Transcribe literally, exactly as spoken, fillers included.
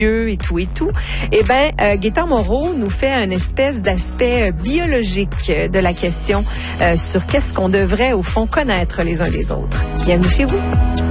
et tout et tout. Eh ben, euh, Gaétan Moreau nous fait un espèce d'aspect euh, biologique de la question euh, sur qu'est-ce qu'on devrait au fond connaître les uns les autres. Bienvenue chez vous.